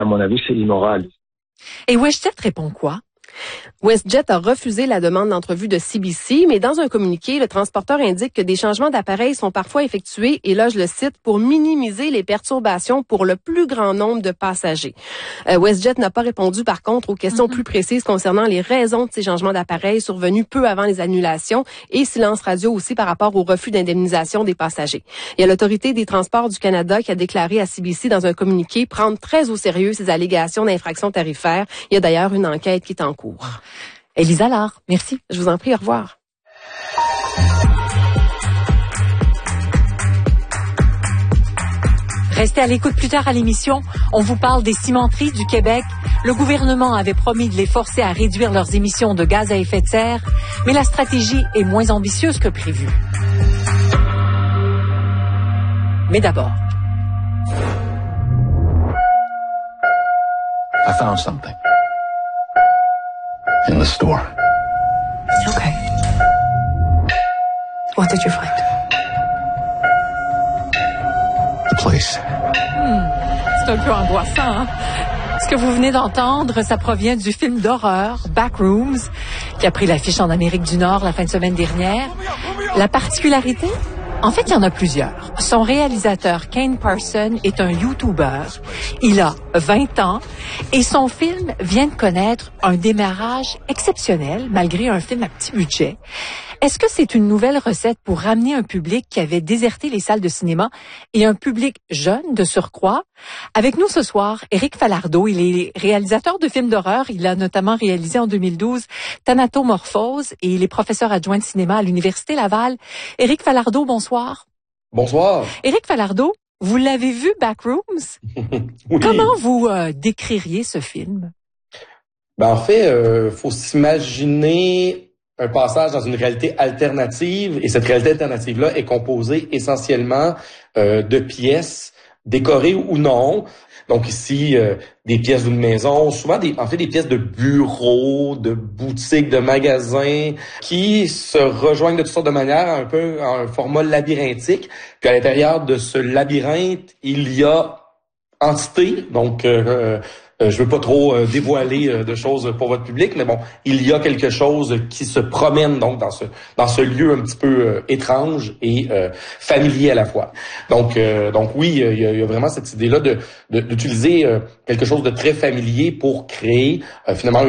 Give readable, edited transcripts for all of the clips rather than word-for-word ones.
À mon avis, c'est immoral. Et WestJet répond quoi? WestJet a refusé la demande d'entrevue de CBC, mais dans un communiqué, le transporteur indique que des changements d'appareils sont parfois effectués, et là, je le cite, pour minimiser les perturbations pour le plus grand nombre de passagers. WestJet n'a pas répondu, par contre, aux questions plus précises concernant les raisons de ces changements d'appareils survenus peu avant les annulations, et silence radio aussi par rapport au refus d'indemnisation des passagers. Il y a l'Autorité des transports du Canada qui a déclaré à CBC dans un communiqué prendre très au sérieux ces allégations d'infraction tarifaire. Il y a d'ailleurs une enquête qui est en cours. Élisa Lard, merci. Je vous en prie, au revoir. Restez à l'écoute plus tard à l'émission. On vous parle des cimenteries du Québec. Le gouvernement avait promis de les forcer à réduire leurs émissions de gaz à effet de serre, mais la stratégie est moins ambitieuse que prévu. Mais d'abord. I found something. In the store. Okay. What did you find? The place. C'est un peu angoissant, hein? Ce que vous venez d'entendre, ça provient du film d'horreur Backrooms, qui a pris l'affiche en Amérique du Nord la fin de semaine dernière. La particularité? En fait, il y en a plusieurs. Son réalisateur, Kane Parson, est un YouTuber. Il a 20 ans et son film vient de connaître un démarrage exceptionnel, malgré un film à petit budget. Est-ce que c'est une nouvelle recette pour ramener un public qui avait déserté les salles de cinéma et un public jeune de surcroît? Avec nous ce soir, Éric Falardeau, il est réalisateur de films d'horreur. Il a notamment réalisé en 2012 Thanatomorphose et il est professeur adjoint de cinéma à l'Université Laval. Éric Falardeau, bonsoir. Bonsoir. Éric Falardeau, vous l'avez vu Backrooms? Oui. Comment vous décririez ce film? En fait, faut s'imaginer un passage dans une réalité alternative, et cette réalité alternative-là est composée essentiellement de pièces décorées ou non. Donc ici, des pièces d'une maison, souvent des pièces de bureaux, de boutiques, de magasins, qui se rejoignent de toutes sortes de manières, un peu en un format labyrinthique. Puis à l'intérieur de ce labyrinthe, il y a entité, donc je veux pas trop dévoiler de choses pour votre public, mais bon, il y a quelque chose qui se promène donc dans ce lieu un petit peu étrange et familier à la fois. Donc oui, il y a vraiment cette idée-là d'utiliser quelque chose de très familier pour créer finalement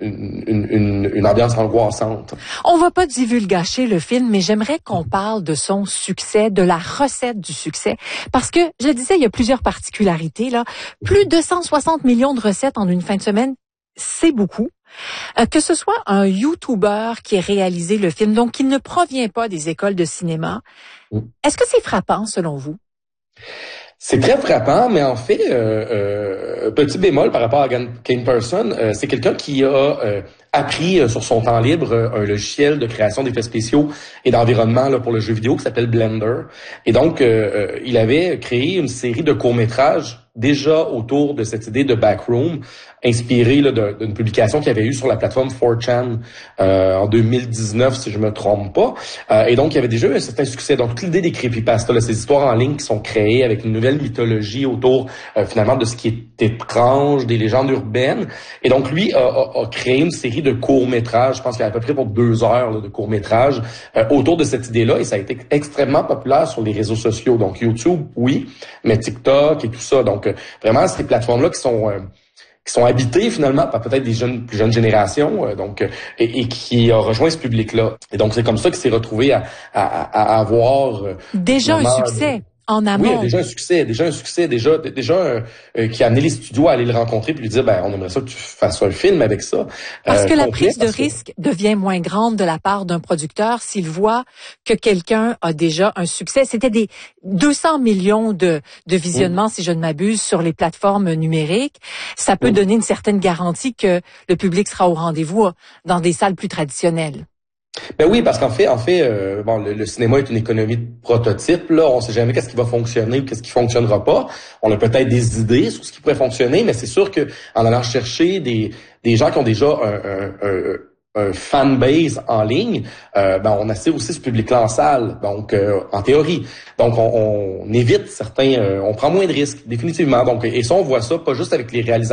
une ambiance angoissante. On va pas divulgacher le film, mais j'aimerais qu'on parle de son succès, de la recette du succès, parce que je le disais, il y a plusieurs particularités là. Plus de 160 millions de recettes en une fin de semaine, c'est beaucoup. Que ce soit un YouTuber qui ait réalisé le film, donc qui ne provient pas des écoles de cinéma, est-ce que c'est frappant selon vous? C'est très frappant, mais en fait, petit bémol par rapport à Kane Parson, c'est quelqu'un qui a appris sur son temps libre un logiciel de création d'effets spéciaux et d'environnement là, pour le jeu vidéo qui s'appelle Blender. Et donc, il avait créé une série de courts-métrages déjà autour de cette idée de Backroom, inspirée là, d'une publication qu'il y avait eu sur la plateforme 4chan en 2019, si je me trompe pas. Et donc, il y avait déjà eu un certain succès. Donc, toute l'idée des creepypastas, là, ces histoires en ligne qui sont créées avec une nouvelle mythologie autour, finalement, de ce qui est étrange, des légendes urbaines. Et donc, lui a créé une série de courts-métrages, je pense qu'il y a à peu près pour 2 heures là, de courts-métrages autour de cette idée-là. Et ça a été extrêmement populaire sur les réseaux sociaux. Donc, YouTube, oui, mais TikTok et tout ça. Donc, vraiment, ces plateformes-là qui sont habitées finalement par peut-être des plus jeunes générations, et qui a rejoint ce public-là. Et donc c'est comme ça qu'il s'est retrouvé à avoir déjà un succès. En amont. Oui, déjà un succès, qui a amené les studios à aller le rencontrer puis lui dire, on aimerait ça que tu fasses un film avec ça. Parce que la prise de risque devient moins grande de la part d'un producteur s'il voit que quelqu'un a déjà un succès. C'était des 200 millions de visionnements, si je ne m'abuse, sur les plateformes numériques. Ça peut donner une certaine garantie que le public sera au rendez-vous dans des salles plus traditionnelles. Ben oui, parce qu'en fait, le cinéma est une économie de prototype. Là, on sait jamais qu'est-ce qui va fonctionner ou qu'est-ce qui fonctionnera pas. On a peut-être des idées sur ce qui pourrait fonctionner, mais c'est sûr que en allant chercher des gens qui ont déjà un fanbase en ligne, on attire aussi ce public-là en salle, donc en théorie. Donc on évite certains, on prend moins de risques définitivement. Donc et ça on voit ça pas juste avec les réalisateurs